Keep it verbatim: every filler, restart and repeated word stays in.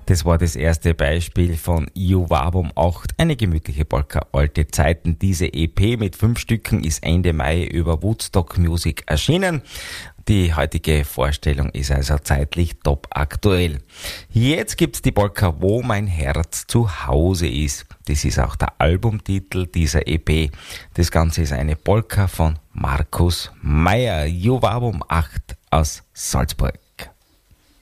Das war das erste Beispiel von Juvabum acht, eine gemütliche Polka alte Zeiten. Diese E P mit fünf Stücken ist Ende Mai über Woodstock Music erschienen. Die heutige Vorstellung ist also zeitlich top aktuell. Jetzt gibt's die Polka Wo mein Herz zu Hause ist. Das ist auch der Albumtitel dieser E P. Das Ganze ist eine Polka von Markus Meyer, Juvabum acht aus Salzburg.